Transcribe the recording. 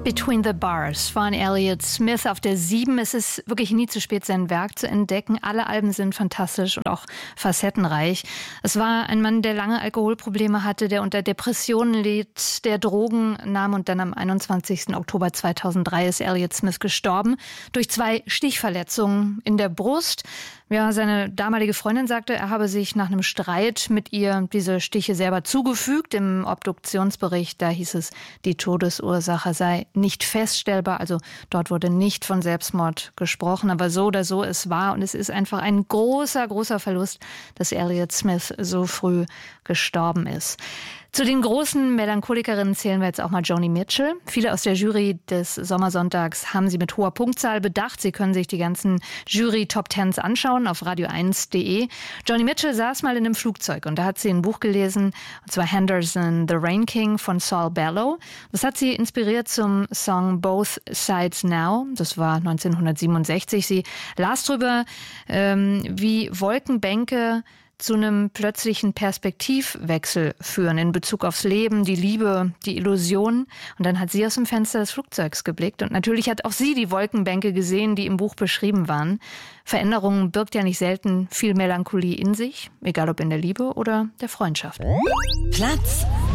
Between the Bars von Elliott Smith auf der 7. Es ist wirklich nie zu spät, sein Werk zu entdecken. Alle Alben sind fantastisch und auch facettenreich. Es war ein Mann, der lange Alkoholprobleme hatte, der unter Depressionen litt, der Drogen nahm, und dann am 21. Oktober 2003 ist Elliott Smith gestorben durch 2 Stichverletzungen in der Brust. Ja, seine damalige Freundin sagte, er habe sich nach einem Streit mit ihr diese Stiche selber zugefügt. Im Obduktionsbericht, da hieß es, die Todesursache sei nicht feststellbar. Also dort wurde nicht von Selbstmord gesprochen. Aber so oder so, es war und es ist einfach ein großer, großer Verlust, dass Elliott Smith so früh gestorben ist. Zu den großen Melancholikerinnen zählen wir jetzt auch mal Joni Mitchell. Viele aus der Jury des Sommersonntags haben sie mit hoher Punktzahl bedacht. Sie können sich die ganzen Jury-Top-Tens anschauen auf radio1.de. Joni Mitchell saß mal in einem Flugzeug und da hat sie ein Buch gelesen, und zwar Henderson, The Rain King von Saul Bellow. Das hat sie inspiriert zum Song Both Sides Now. Das war 1967. Sie las darüber, wie Wolkenbänke zu einem plötzlichen Perspektivwechsel führen in Bezug aufs Leben, die Liebe, die Illusion. Und dann hat sie aus dem Fenster des Flugzeugs geblickt. Und natürlich hat auch sie die Wolkenbänke gesehen, die im Buch beschrieben waren. Veränderung birgt ja nicht selten viel Melancholie in sich, egal ob in der Liebe oder der Freundschaft. Platz